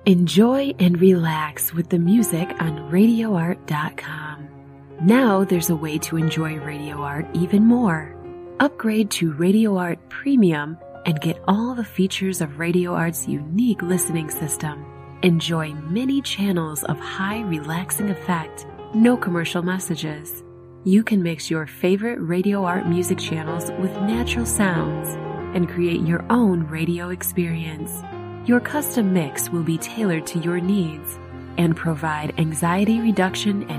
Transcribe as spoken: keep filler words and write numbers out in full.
Enjoy and relax with the music on radio art dot com. Now there's a way to enjoy Radio Art even more. Upgrade to Radio Art Premium and get all the features of Radio Art's unique listening system. Enjoy many channels of high relaxing effect, no commercial messages. You can mix your favorite Radio Art music channels with natural sounds and create your own radio experience. Your custom mix will be tailored to your needs and provide anxiety reduction and